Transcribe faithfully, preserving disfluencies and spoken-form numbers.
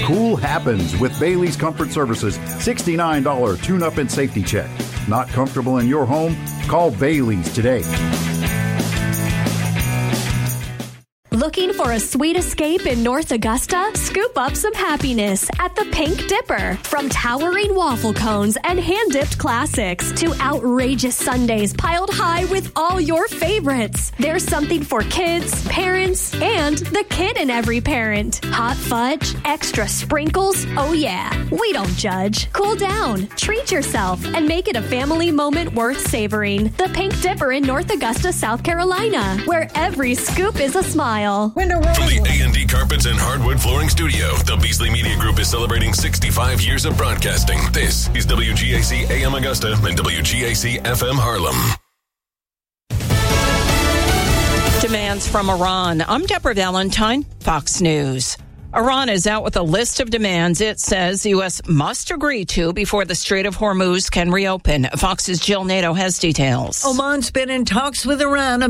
Cool happens with Bailey's Comfort Services sixty-nine dollars tune-up and safety check. Not comfortable in your home? Call Bailey's today. Looking for a sweet escape in North Augusta? Scoop up some happiness at the Pink Dipper. From towering waffle cones and hand-dipped classics to outrageous sundaes piled high with all your favorites. There's something for kids, parents, and the kid in every parent. Hot fudge, extra sprinkles, oh yeah. We don't judge. Cool down, treat yourself, and make it a family moment worth savoring. The Pink Dipper in North Augusta, South Carolina, where every scoop is a smile. From the A and D Carpets and Hardwood Flooring Studio, the Beasley Media Group is celebrating sixty-five years of broadcasting. This is W G A C A M Augusta and W G A C F M Harlem. Demands from Iran. I'm Deborah Valentine, Fox News. Iran is out with a list of demands it says the U S must agree to before the Strait of Hormuz can reopen. Fox's Jill Nato has details. Oman's been in talks with Iran